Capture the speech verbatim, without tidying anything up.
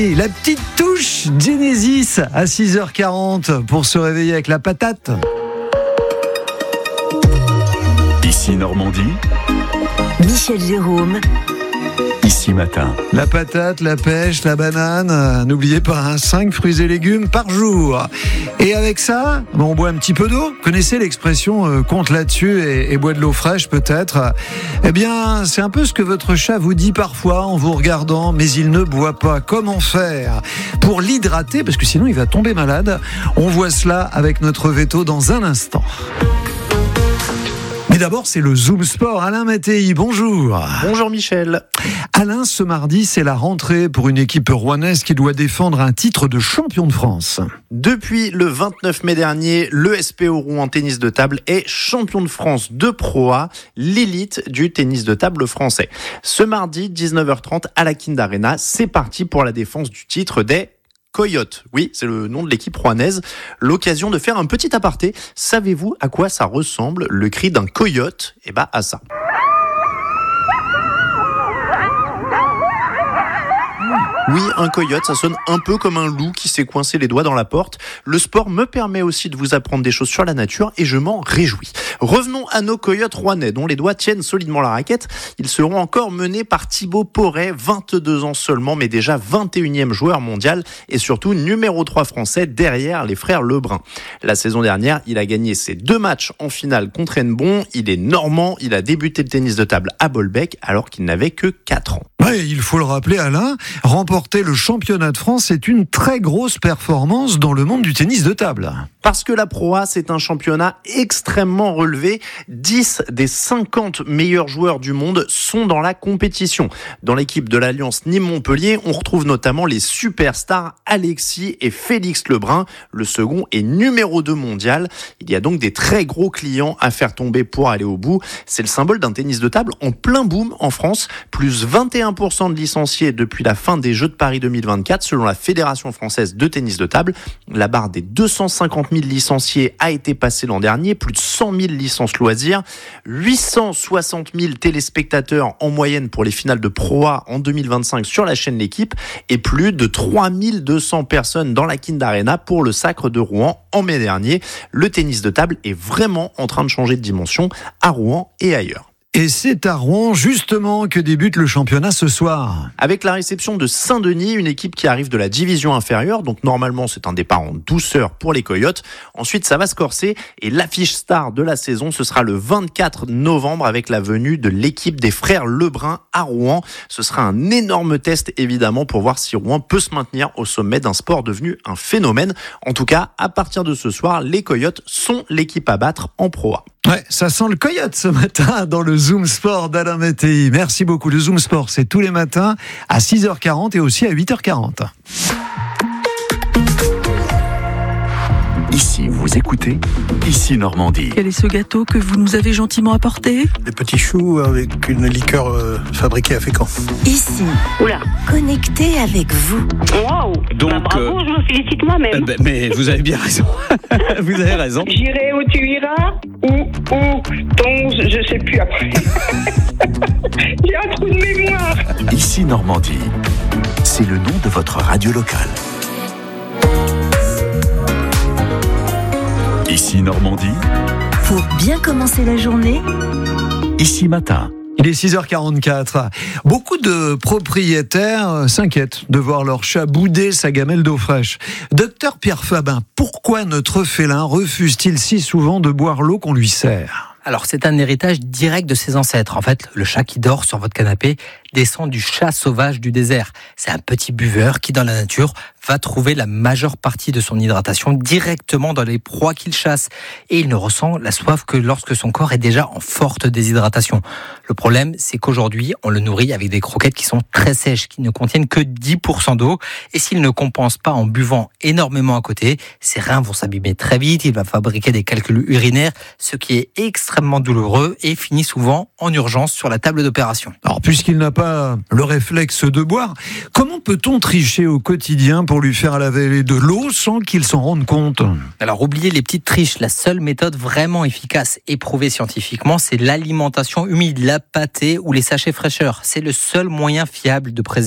Et la petite touche Genesis à six heures quarante pour se réveiller avec la patate. Ici Normandie, Michel Jérôme. Ici Matin. La patate, la pêche, la banane, n'oubliez pas, hein, cinq fruits et légumes par jour. Et avec ça, on boit un petit peu d'eau. Vous connaissez l'expression euh, compte là-dessus et, et bois de l'eau fraîche peut-être. Eh bien, c'est un peu ce que votre chat vous dit parfois en vous regardant, mais il ne boit pas. Comment faire pour l'hydrater? Parce que sinon il va tomber malade. On voit cela avec notre veto dans un instant. Mais d'abord, c'est le Zoom Sport. Alain Mattei, bonjour. Bonjour Michel. Alain, ce mardi, c'est la rentrée pour une équipe rouennaise qui doit défendre un titre de champion de France. Depuis le vingt-neuf mai dernier, l'E S P O Rouen Tennis de Table est champion de France de Pro A, l'élite du tennis de table français. Ce mardi, dix-neuf heures trente, à la Kind Arena, c'est parti pour la défense du titre des Coyotes. Oui, c'est le nom de l'équipe rouennaise. L'occasion de faire un petit aparté. Savez-vous à quoi ça ressemble le cri d'un coyote? Eh ben, à ça. Oui, un coyote, ça sonne un peu comme un loup qui s'est coincé les doigts dans la porte. Le sport me permet aussi de vous apprendre des choses sur la nature et je m'en réjouis. Revenons à nos coyotes rouennais, dont les doigts tiennent solidement la raquette. Ils seront encore menés par Thibaut Porret, vingt-deux ans seulement, mais déjà vingt et unième joueur mondial et surtout numéro trois français derrière les frères Lebrun. La saison dernière, il a gagné ses deux matchs en finale contre Hennebont. Il est normand, il a débuté le tennis de table à Bolbec alors qu'il n'avait que quatre ans. Ouais, il faut le rappeler, Alain, remporter le championnat de France est une très grosse performance dans le monde du tennis de table. Parce que la Pro A, c'est un championnat extrêmement relevé. dix des cinquante meilleurs joueurs du monde sont dans la compétition. Dans l'équipe de l'Alliance Nîmes-Montpellier, on retrouve notamment les superstars Alexis et Félix Lebrun. Le second est numéro deux mondial. Il y a donc des très gros clients à faire tomber pour aller au bout. C'est le symbole d'un tennis de table en plein boom en France. Plus vingt et un pour cent de licenciés depuis la fin des Jeux de Paris deux mille vingt-quatre, selon la Fédération française de tennis de table. La barre des deux cent cinquante mille licenciés a été passée l'an dernier, plus de cent mille licences loisirs, huit cent soixante mille téléspectateurs en moyenne pour les finales de Pro A en deux mille vingt-cinq sur la chaîne L'Équipe et plus de trois mille deux cents personnes dans la Kind Arena pour le Sacre de Rouen en mai dernier. Le tennis de table est vraiment en train de changer de dimension à Rouen et ailleurs. Et c'est à Rouen, justement, que débute le championnat ce soir. Avec la réception de Saint-Denis, une équipe qui arrive de la division inférieure. Donc normalement, c'est un départ en douceur pour les Coyotes. Ensuite, ça va se corser. Et l'affiche star de la saison, ce sera le vingt-quatre novembre avec la venue de l'équipe des frères Lebrun à Rouen. Ce sera un énorme test, évidemment, pour voir si Rouen peut se maintenir au sommet d'un sport devenu un phénomène. En tout cas, à partir de ce soir, les Coyotes sont l'équipe à battre en Pro A. Ouais, ça sent le coyote ce matin dans le Zoom Sport d'Alain Mattei. Merci beaucoup. Le Zoom Sport, c'est tous les matins à six heures quarante et aussi à huit heures quarante. Ici vous écoutez, Ici Normandie. Quel est ce gâteau que vous nous avez gentiment apporté? Des petits choux avec une liqueur euh, fabriquée à Fécamp. Ici, Oula. connecté avec vous. Waouh. Donc, Bah, bravo, euh, je me félicite moi-même. Euh, bah, mais vous avez bien raison. Vous avez raison. J'irai où tu iras, ou, ou, ton, je sais plus après. J'ai un trou de mémoire. Ici Normandie, c'est le nom de votre radio locale. Ici Normandie, Pour bien commencer la journée, Ici Matin. Il est six heures quarante-quatre. Beaucoup de propriétaires s'inquiètent de voir leur chat bouder sa gamelle d'eau fraîche. Docteur Pierre Fabin, pourquoi notre félin refuse-t-il si souvent de boire l'eau qu'on lui sert ? Alors, c'est un héritage direct de ses ancêtres. En fait, le chat qui dort sur votre canapé descend du chat sauvage du désert. C'est un petit buveur qui, dans la nature, va trouver la majeure partie de son hydratation directement dans les proies qu'il chasse. Et il ne ressent la soif que lorsque son corps est déjà en forte déshydratation. Le problème, c'est qu'aujourd'hui, on le nourrit avec des croquettes qui sont très sèches, qui ne contiennent que dix pour cent d'eau. Et s'il ne compense pas en buvant énormément à côté, ses reins vont s'abîmer très vite, il va fabriquer des calculs urinaires, ce qui est extrêmement douloureux et finit souvent en urgence sur la table d'opération. Alors, puisqu'il n'a pas le réflexe de boire, comment peut-on tricher au quotidien pour lui faire avaler de l'eau sans qu'il s'en rende compte ? Alors, oubliez les petites triches. La seule méthode vraiment efficace et prouvée scientifiquement, c'est l'alimentation humide, la pâtée ou les sachets fraîcheurs. C'est le seul moyen fiable de préserver